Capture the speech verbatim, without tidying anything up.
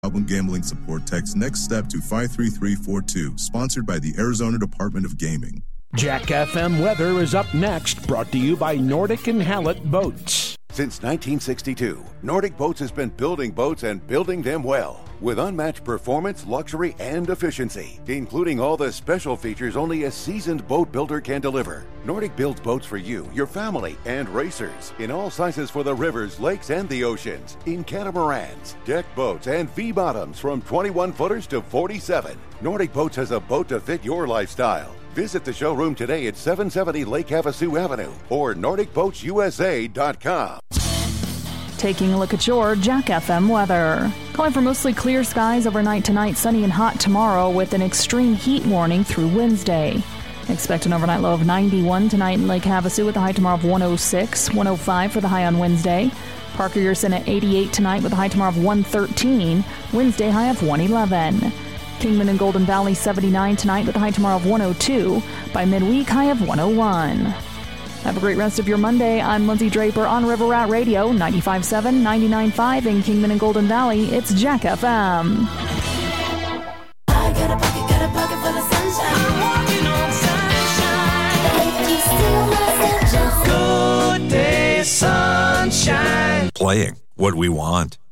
Problem gambling support. Text Next Step to five three three four two. Sponsored by the Arizona Department of Gaming. Jack F M weather is up next, brought to you by Nordic and Hallett Boats. Since nineteen sixty-two, Nordic Boats has been building boats and building them well, with unmatched performance, luxury, and efficiency, including all the special features only a seasoned boat builder can deliver. Nordic builds boats for you, your family, and racers, in all sizes for the rivers, lakes, and the oceans, in catamarans, deck boats, and V-bottoms from twenty-one footers to forty-seven. Nordic Boats has a boat to fit your lifestyle. Visit the showroom today at seven seventy Lake Havasu Avenue or Nordic Boats U S A dot com. Taking a look at your Jack F M weather. Calling for mostly clear skies overnight tonight, sunny and hot tomorrow with an extreme heat warning through Wednesday. Expect an overnight low of ninety-one tonight in Lake Havasu with a high tomorrow of one oh six, one oh five for the high on Wednesday. Parker-Yerson at eighty-eight tonight with a high tomorrow of one thirteen, Wednesday high of one eleven. Kingman and Golden Valley seventy-nine tonight with a high tomorrow of one oh two. By midweek, high of one oh one. Have a great rest of your Monday. I'm Lindsay Draper on River Rat Radio, ninety-five point seven, ninety-nine point five in Kingman and Golden Valley. It's Jack F M. I got a pocket, got a pocket full of sunshine. I'm walking on sunshine. Good day, sunshine. Playing what we want.